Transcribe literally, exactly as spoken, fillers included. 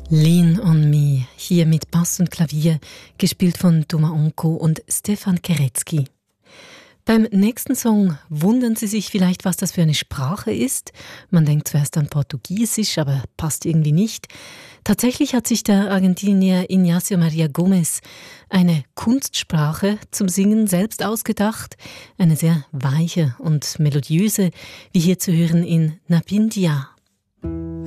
Lean on Me, hier mit Bass und Klavier, gespielt von Toma Onko und Stefan Kerecki. Beim nächsten Song wundern Sie sich vielleicht, was das für eine Sprache ist. Man denkt zuerst an Portugiesisch, aber passt irgendwie nicht. Tatsächlich hat sich der Argentinier Ignacio Maria Gomez eine Kunstsprache zum Singen selbst ausgedacht. Eine sehr weiche und melodiöse, wie hier zu hören in Napindia.